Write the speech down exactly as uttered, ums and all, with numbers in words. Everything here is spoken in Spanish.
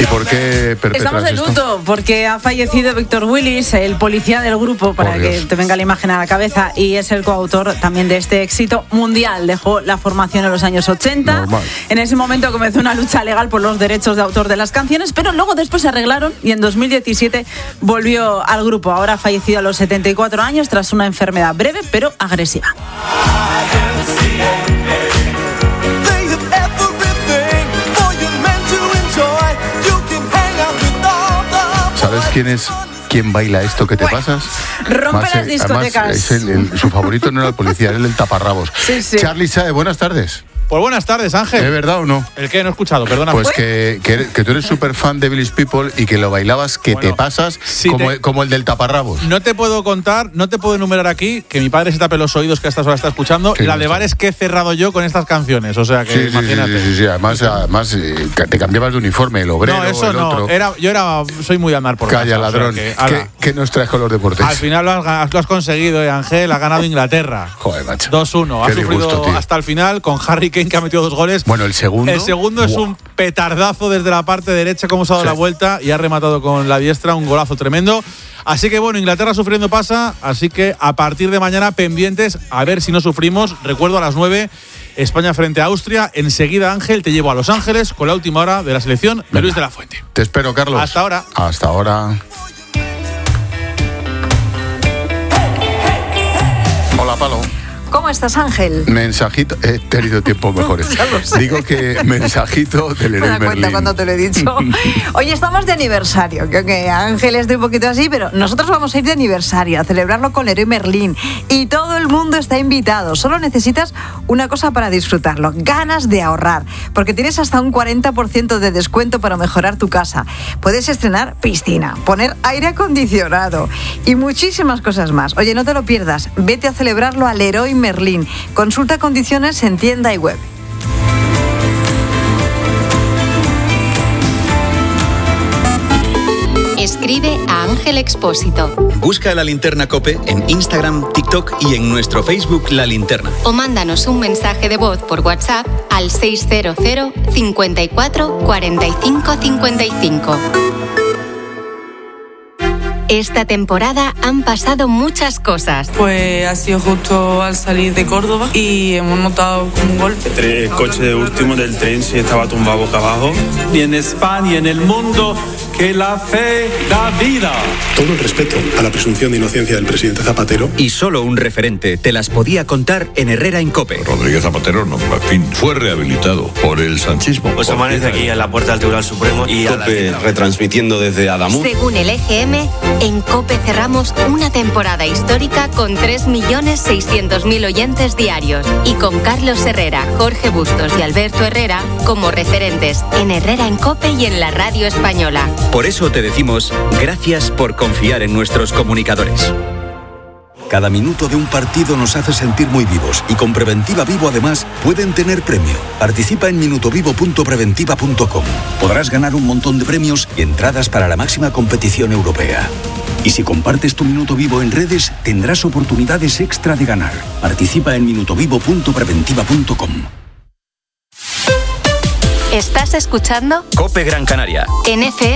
¿Y por qué perpetras Estamos de luto esto? porque ha fallecido Víctor Willis, el policía del grupo, para que te venga la imagen a la cabeza, y es el coautor también de este éxito mundial. Dejó la formación en los años ochenta. Normal. En ese momento comenzó una lucha legal por los derechos de autor de las canciones, pero luego después se arreglaron y en dos mil diecisiete volvió al grupo. Ahora ha fallecido a los setenta y cuatro años tras una enfermedad breve pero agresiva. ¿Sabes quién es? ¿Quién baila esto que te Bueno, pasas? rompe Más, las eh, discotecas. Además, es el, el, su favorito no era el policía, era el taparrabos. Sí, sí. Charly Sae, buenas tardes. Pues buenas tardes, Ángel. ¿Es verdad o no? ¿El qué? No he escuchado, perdona. Pues que, que, que tú eres súper fan de Village People y que lo bailabas que Bueno, te pasas sí como, te- como el del taparrabos. No te puedo contar, no te puedo enumerar aquí, que mi padre se tape los oídos que a estas horas está escuchando, Qué la de gusto. bares que he cerrado yo con estas canciones. O sea que Sí, sí, sí, imagínate. sí, sí, sí. Además, además eh, te cambiabas de uniforme, el obrero, No, eso el no. otro. Era, yo era, soy muy de andar por Calla, casa, o sea ladrón. que, ¿Qué, ala. qué nos traes con los deportes? Al final lo has, lo has conseguido, eh, Ángel. Ha ganado Inglaterra. Joder, macho. dos uno. Ha Qué sufrido disgusto, tío. hasta el final con Harry Kane, que ha metido dos goles. Bueno, el segundo. El segundo es ¡buah! un petardazo desde la parte derecha, como se ha dado Sí. la vuelta y ha rematado con la diestra, un golazo tremendo. Así que bueno, Inglaterra sufriendo pasa, así que a partir de mañana pendientes a ver si no sufrimos. Recuerdo a las nueve, España frente a Austria. Enseguida, Ángel, te llevo a Los Ángeles con la última hora de la selección de Venga. Luis de la Fuente. Te espero, Carlos. Hasta ahora. Hasta ahora. Hola, Palo. ¿Cómo estás, Ángel? Mensajito, he tenido tiempos mejores. Ya lo sé. Digo que mensajito del Me Leroy da cuenta Merlin. cuando te lo he dicho. Hoy estamos de aniversario. Creo que Ángel está un poquito así, pero nosotros vamos a ir de aniversario, a celebrarlo con Leroy Merlin. Y todo el mundo está invitado. Solo necesitas una cosa para disfrutarlo: ganas de ahorrar. Porque tienes hasta un cuarenta por ciento de descuento para mejorar tu casa. Puedes estrenar piscina, poner aire acondicionado y muchísimas cosas más. Oye, no te lo pierdas. Vete a celebrarlo a Leroy Merlin. Consulta condiciones en tienda y web. Escribe a Ángel Expósito Busca La Linterna COPE en Instagram, TikTok y en nuestro Facebook La Linterna. o mándanos un mensaje de voz por WhatsApp al seis cero cero, cinco cuatro, cuatro cinco cinco cinco. Esta temporada han pasado muchas cosas. Pues ha sido justo al salir de Córdoba y hemos notado un golpe. El coche de último del tren sí estaba tumbado boca abajo. Y en España y en el mundo, que la fe da vida. Todo el respeto a la presunción de inocencia del presidente Zapatero. Y solo un referente te las podía contar en Herrera en COPE. Rodríguez Zapatero, no, en fin, fue rehabilitado por el sanchismo. Pues amanece aquí en la puerta del Tribunal Supremo y a la COPE retransmitiendo desde Adamuz. Según el E G M, en COPE cerramos una temporada histórica con tres millones seiscientos mil oyentes diarios y con Carlos Herrera, Jorge Bustos y Alberto Herrera como referentes en Herrera en COPE y en la radio española. Por eso te decimos gracias por confiar en nuestros comunicadores. Cada minuto de un partido nos hace sentir muy vivos y con Preventiva Vivo además pueden tener premio. Participa en minutovivo punto preventiva punto com. Podrás ganar un montón de premios y entradas para la máxima competición europea. Y si compartes tu minuto vivo en redes, tendrás oportunidades extra de ganar. Participa en minutovivo punto preventiva punto com. ¿Estás escuchando? COPE Gran Canaria. En F M